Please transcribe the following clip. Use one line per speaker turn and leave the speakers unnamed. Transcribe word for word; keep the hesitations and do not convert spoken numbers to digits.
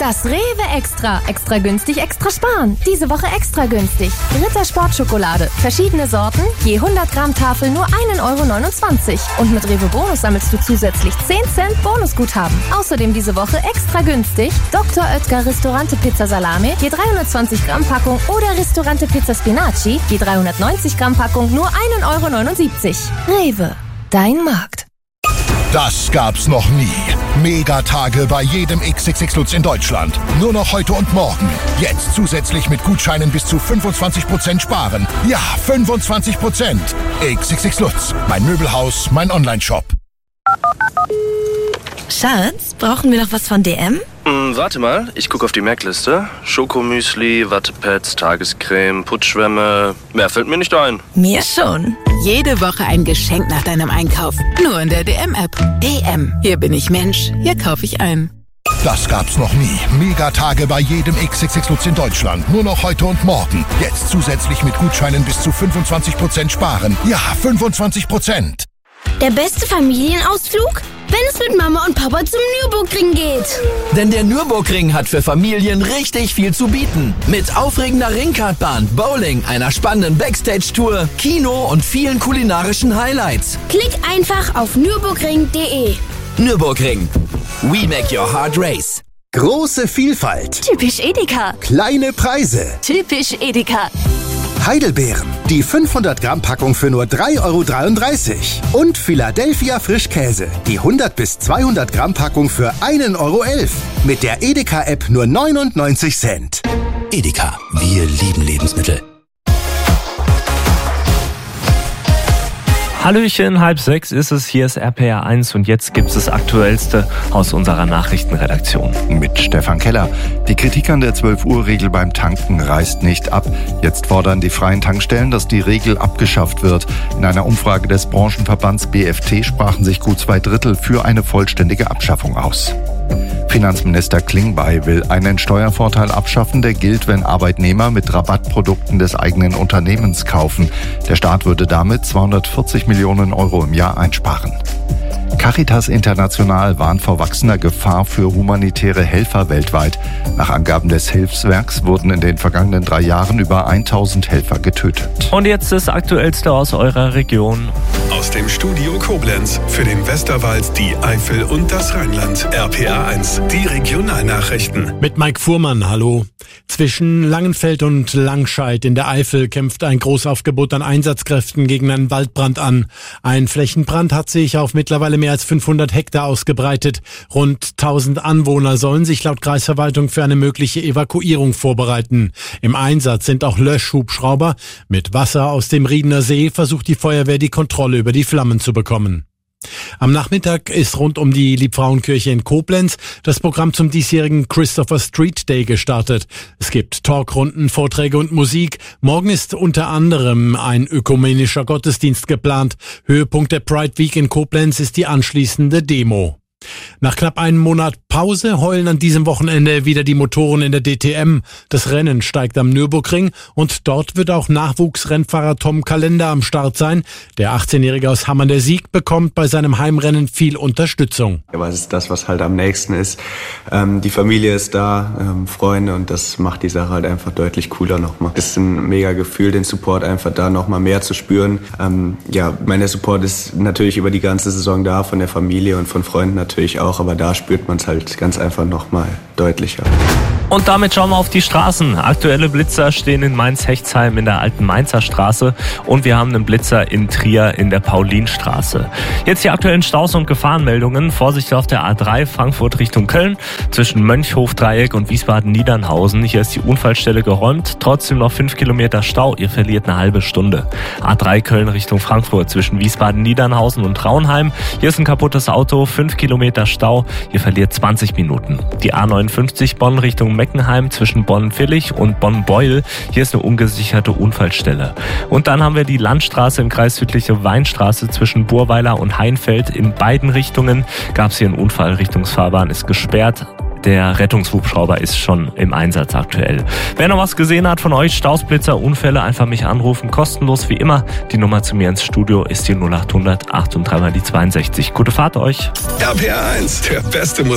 Das Rewe Extra. Extra günstig, extra sparen. Diese Woche extra günstig. Ritter Sportschokolade. Verschiedene Sorten. Je hundert Gramm Tafel nur ein Euro neunundzwanzig. Und mit Rewe Bonus sammelst du zusätzlich zehn Cent Bonusguthaben. Außerdem diese Woche extra günstig. Doktor Oetker Ristorante Pizza Salame. Je dreihundertzwanzig Gramm Packung. Oder Ristorante Pizza Spinaci. Je dreihundertneunzig Gramm Packung nur ein Euro neunundsiebzig. Rewe. Dein Markt.
Das gab's noch nie. Megatage bei jedem X X X Lutz in Deutschland. Nur noch heute und morgen. Jetzt zusätzlich mit Gutscheinen bis zu fünfundzwanzig Prozent sparen. Ja, fünfundzwanzig Prozent. X X X Lutz. Mein Möbelhaus, mein Onlineshop.
Schatz, brauchen wir noch was von D M?
Hm, warte mal, ich gucke auf die Merkliste. Schokomüsli, Wattepads, Tagescreme, Putzschwämme. Mehr fällt mir nicht ein.
Mir schon.
Jede Woche ein Geschenk nach deinem Einkauf. Nur in der D M-App. D M. Hier bin ich Mensch. Hier kaufe ich ein.
Das gab's noch nie. Megatage bei jedem X X X Lutz in Deutschland. Nur noch heute und morgen. Jetzt zusätzlich mit Gutscheinen bis zu fünfundzwanzig Prozent sparen. Ja, fünfundzwanzig Prozent.
Der beste Familienausflug? Wenn es mit Mama und Papa zum Nürburgring geht.
Denn der Nürburgring hat für Familien richtig viel zu bieten. Mit aufregender Ringkartbahn, Bowling, einer spannenden Backstage-Tour, Kino und vielen kulinarischen Highlights.
Klick einfach auf nürburgring punkt de.
Nürburgring. We make your heart race.
Große Vielfalt.
Typisch Edeka.
Kleine Preise.
Typisch Edeka.
Heidelbeeren. Die fünfhundert Gramm Packung für nur drei Euro dreiunddreißig. Und Philadelphia Frischkäse. Die hundert bis zweihundert Gramm Packung für ein Euro elf. Mit der Edeka-App nur neunundneunzig Cent.
Edeka. Wir lieben Lebensmittel.
Hallöchen, halb sechs ist es, hier ist R P R eins und jetzt gibt's das Aktuellste aus unserer Nachrichtenredaktion.
Mit Stefan Keller. Die Kritik an der zwölf Uhr Regel beim Tanken reißt nicht ab. Jetzt fordern die freien Tankstellen, dass die Regel abgeschafft wird. In einer Umfrage des Branchenverbands B F T sprachen sich gut zwei Drittel für eine vollständige Abschaffung aus. Finanzminister Klingbeil will einen Steuervorteil abschaffen, der gilt, wenn Arbeitnehmer mit Rabattprodukten des eigenen Unternehmens kaufen. Der Staat würde damit zweihundertvierzig Millionen Euro im Jahr einsparen. Caritas International warnt vor wachsender Gefahr für humanitäre Helfer weltweit. Nach Angaben des Hilfswerks wurden in den vergangenen drei Jahren über tausend Helfer getötet.
Und jetzt das Aktuellste aus eurer Region.
Aus dem Studio Koblenz für den Westerwald, die Eifel und das Rheinland. R P R eins, die Regionalnachrichten.
Mit Mike Fuhrmann, hallo. Zwischen Langenfeld und Langscheid in der Eifel kämpft ein Großaufgebot an Einsatzkräften gegen einen Waldbrand an. Ein Flächenbrand hat sich auf mittlerweile mehr als fünfhundert Hektar ausgebreitet. Rund tausend Anwohner sollen sich laut Kreisverwaltung für eine mögliche Evakuierung vorbereiten. Im Einsatz sind auch Löschhubschrauber. Mit Wasser aus dem Riedener See versucht die Feuerwehr, die Kontrolle über die Flammen zu bekommen. Am Nachmittag ist rund um die Liebfrauenkirche in Koblenz das Programm zum diesjährigen Christopher Street Day gestartet. Es gibt Talkrunden, Vorträge und Musik. Morgen ist unter anderem ein ökumenischer Gottesdienst geplant. Höhepunkt der Pride Week in Koblenz ist die anschließende Demo. Nach knapp einem Monat Pause heulen an diesem Wochenende wieder die Motoren in der D T M. Das Rennen steigt am Nürburgring und dort wird auch Nachwuchsrennfahrer Tom Kalender am Start sein. Der achtzehnjährige aus Hamm an der Sieg bekommt bei seinem Heimrennen viel Unterstützung.
Aber es ist das, was halt am nächsten ist. Ähm, die Familie ist da, ähm, Freunde, und das macht die Sache halt einfach deutlich cooler nochmal. Es ist ein mega Gefühl, den Support einfach da nochmal mehr zu spüren. Ähm, ja, mein Support ist natürlich über die ganze Saison da, von der Familie und von Freunden natürlich. Natürlich auch, aber da spürt man es halt ganz einfach nochmal deutlicher.
Und damit schauen wir auf die Straßen. Aktuelle Blitzer stehen in Mainz-Hechtsheim in der alten Mainzer Straße und wir haben einen Blitzer in Trier in der Paulinstraße. Jetzt die aktuellen Staus und Gefahrenmeldungen. Vorsicht auf der A drei Frankfurt Richtung Köln zwischen Mönchhof-Dreieck und Wiesbaden-Niedernhausen. Hier ist die Unfallstelle geräumt. Trotzdem noch fünf Kilometer Stau. Ihr verliert eine halbe Stunde. A drei Köln Richtung Frankfurt zwischen Wiesbaden-Niedernhausen und Traunheim. Hier ist ein kaputtes Auto. fünf Kilometer Stau. Ihr verliert zwanzig Minuten. Die A neunundfünfzig Bonn Richtung Meckenheim zwischen Bonn-Villig und Bonn-Beuel. Hier ist eine ungesicherte Unfallstelle. Und dann haben wir die Landstraße im Kreis Südliche Weinstraße zwischen Burweiler und Heinfeld. In beiden Richtungen gab es hier einen Unfall. Richtungsfahrbahn ist gesperrt. Der Rettungshubschrauber ist schon im Einsatz aktuell. Wer noch was gesehen hat von euch, Stausblitzer, Unfälle, einfach mich anrufen. Kostenlos wie immer. Die Nummer zu mir ins Studio ist die null acht hundert acht und drei mal die zweiundsechzig. Gute Fahrt euch.
R P R eins, der beste Musik.